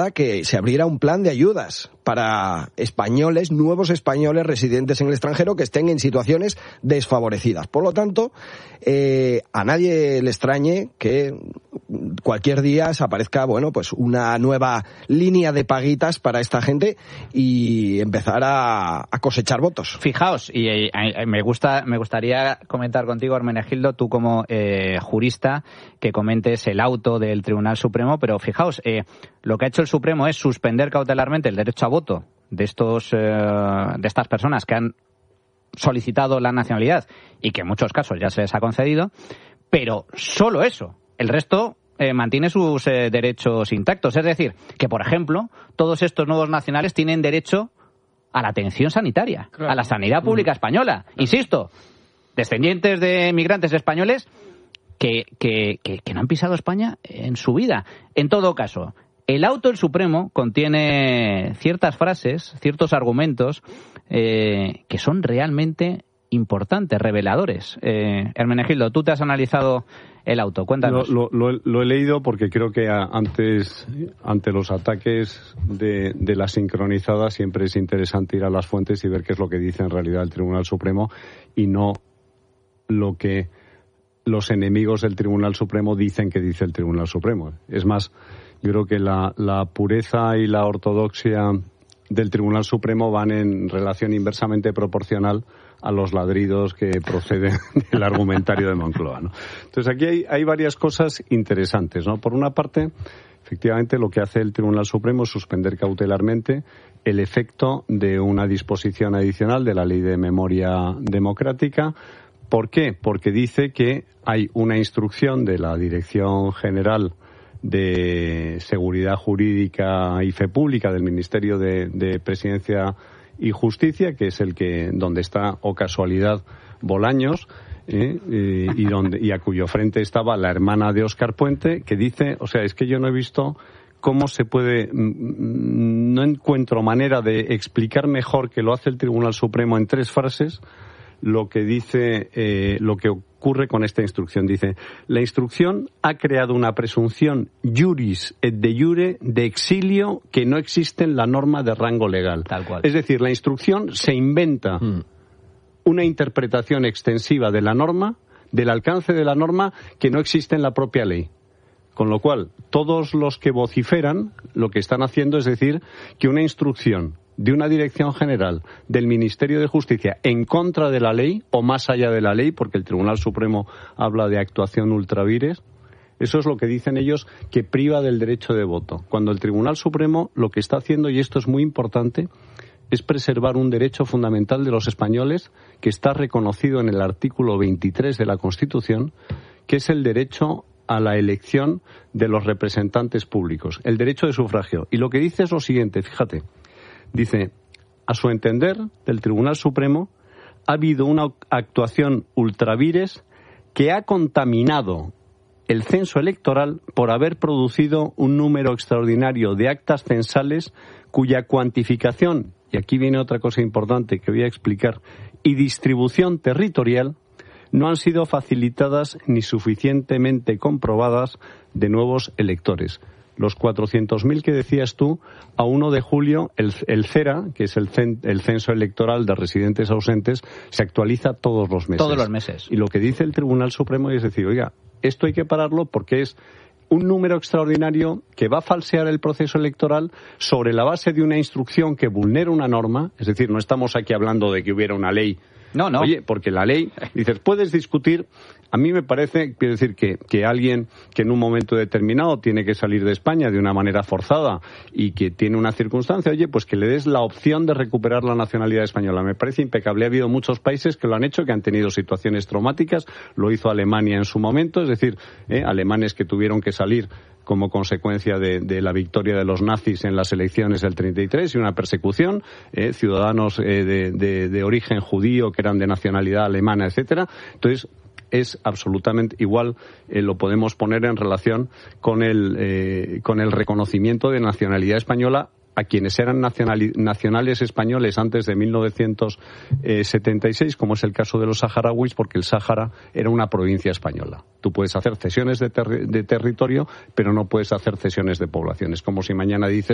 nada que se abriera un plan de ayudas para españoles, nuevos españoles residentes en el extranjero que estén en situaciones desfavorecidas. Por lo tanto, a nadie le extrañe que cualquier día se aparezca, bueno, pues una nueva línea de paguitas para esta gente y empezar a cosechar votos. Fijaos, y me gustaría comentar contigo, Hermenegildo, tú como jurista, que comentes el auto del Tribunal Supremo, pero fijaos, lo que ha hecho el Supremo es suspender cautelarmente el derecho a voto de estas personas que han solicitado la nacionalidad y que en muchos casos ya se les ha concedido, pero solo eso. El resto mantiene sus derechos intactos. Es decir, que, por ejemplo, todos estos nuevos nacionales tienen derecho a la atención sanitaria, claro, a la sanidad pública española. Insisto, descendientes de migrantes españoles que no han pisado España en su vida. En todo caso, el auto del Supremo contiene ciertas frases, ciertos argumentos que son realmente importantes, reveladores. Hermenegildo, tú te has analizado el auto, cuéntanos. Lo he leído porque creo que ante los ataques de la sincronizada siempre es interesante ir a las fuentes y ver qué es lo que dice en realidad el Tribunal Supremo y no lo que los enemigos del Tribunal Supremo dicen que dice el Tribunal Supremo. Es más, yo creo que la pureza y la ortodoxia del Tribunal Supremo van en relación inversamente proporcional a los ladridos que proceden del argumentario de Moncloa, ¿no? Entonces aquí hay varias cosas interesantes, ¿no? Por una parte, efectivamente, lo que hace el Tribunal Supremo es suspender cautelarmente el efecto de una disposición adicional de la Ley de Memoria Democrática. ¿Por qué? Porque dice que hay una instrucción de la Dirección General de Seguridad Jurídica y Fe Pública del Ministerio de Presidencia y Justicia, que es donde está, o casualidad, Bolaños, y a cuyo frente estaba la hermana de Óscar Puente, que dice, o sea, es que yo no he visto cómo se puede, no encuentro manera de explicar mejor que lo hace el Tribunal Supremo en 3 frases, lo que dice, lo que ocurre con esta instrucción. Dice, la instrucción ha creado una presunción juris et de jure de exilio que no existe en la norma de rango legal. Tal cual. Es decir, la instrucción se inventa una interpretación extensiva de la norma, del alcance de la norma, que no existe en la propia ley. Con lo cual, todos los que vociferan lo que están haciendo es decir que una instrucción de una dirección general del Ministerio de Justicia en contra de la ley o más allá de la ley, porque el Tribunal Supremo habla de actuación ultra vires, eso es lo que dicen ellos, que priva del derecho de voto. Cuando el Tribunal Supremo lo que está haciendo, y esto es muy importante, es preservar un derecho fundamental de los españoles que está reconocido en el artículo 23 de la Constitución, que es el derecho a la elección de los representantes públicos, el derecho de sufragio. Y lo que dice es lo siguiente, fíjate, dice, a su entender, del Tribunal Supremo, ha habido una actuación ultravires que ha contaminado el censo electoral por haber producido un número extraordinario de actas censales cuya cuantificación, y aquí viene otra cosa importante que voy a explicar, y distribución territorial no han sido facilitadas ni suficientemente comprobadas de nuevos electores. Los 400.000 que decías tú, a 1 de julio, el CERA, que es el censo electoral de residentes ausentes, se actualiza todos los meses. Todos los meses. Y lo que dice el Tribunal Supremo es decir, oiga, esto hay que pararlo porque es un número extraordinario que va a falsear el proceso electoral sobre la base de una instrucción que vulnera una norma. Es decir, no estamos aquí hablando de que hubiera una ley. No. Oye, porque la ley, dices, puedes discutir. A mí me parece, quiero decir, que alguien que en un momento determinado tiene que salir de España de una manera forzada y que tiene una circunstancia, oye, pues que le des la opción de recuperar la nacionalidad española. Me parece impecable. Ha habido muchos países que lo han hecho, que han tenido situaciones traumáticas. Lo hizo Alemania en su momento, es decir, alemanes que tuvieron que salir como consecuencia de la victoria de los nazis en las elecciones del 33 y una persecución, ciudadanos de origen judío que eran de nacionalidad alemana, etcétera. Entonces, es absolutamente igual, lo podemos poner en relación con el reconocimiento de nacionalidad española a quienes eran nacionales españoles antes de 1976, como es el caso de los saharauis, porque el Sáhara era una provincia española. Tú puedes hacer cesiones de territorio, pero no puedes hacer cesiones de población. Es como si mañana dices